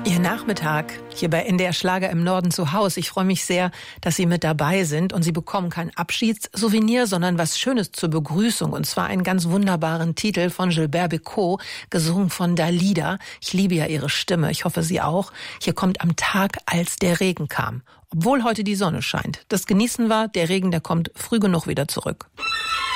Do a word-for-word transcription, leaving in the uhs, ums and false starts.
Ihr Nachmittag hier bei N D R Schlager im Norden zu Haus. Ich freue mich sehr, dass Sie mit dabei sind und Sie bekommen kein Abschiedssouvenir, sondern was Schönes zur Begrüßung, und zwar einen ganz wunderbaren Titel von Gilbert Bécaud, gesungen von Dalida. Ich liebe ja ihre Stimme, ich hoffe Sie auch. Hier kommt Am Tag, als der Regen kam. Obwohl heute die Sonne scheint. Das genießen wir, der Regen, der kommt früh genug wieder zurück.